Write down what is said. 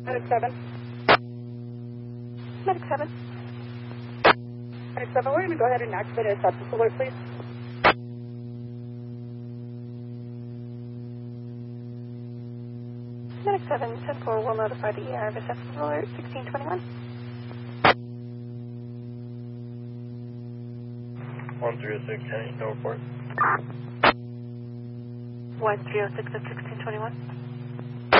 Medic 7. Medic 7. Medic 7, we're going to go ahead and activate a substance alert, please. Medic 7, 10-4 will notify the ER of a substance alert, 1621. 1306, Kenny, no report. 1306 at 1621.